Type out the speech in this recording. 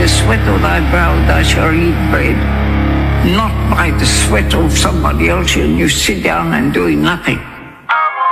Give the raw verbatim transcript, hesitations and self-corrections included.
sweat of thy brow thou shalt eat bread, not by the sweat of somebody else, and you sit down and doing nothing.